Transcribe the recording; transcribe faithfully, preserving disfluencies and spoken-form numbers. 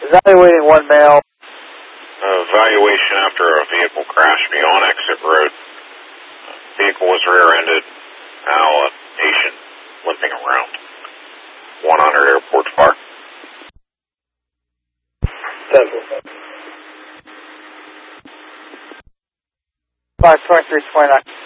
Evaluating one male. Uh, evaluation after a vehicle crash beyond exit road. Uh, vehicle was rear-ended. Now a patient limping around. one hundred Airport Park. five twenty-three twenty-nine.